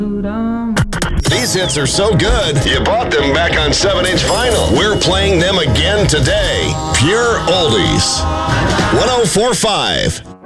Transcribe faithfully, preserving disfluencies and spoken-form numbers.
These hits are so good, you bought them back on seven inch vinyl. We're playing them again today. Pure Oldies. one oh four point five.